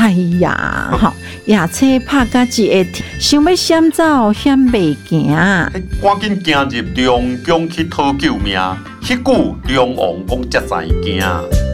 哎呀，吼，夜车拍甲一个，想要闪走险袂行。 赶紧行入龙宫去讨救命。迄句龙王讲才知惊。